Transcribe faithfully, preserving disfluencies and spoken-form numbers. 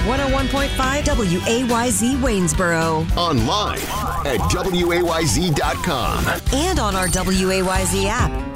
one oh one point five W A Y Z Waynesboro. Online at W A Y Z dot com. And on our W A Y Z app.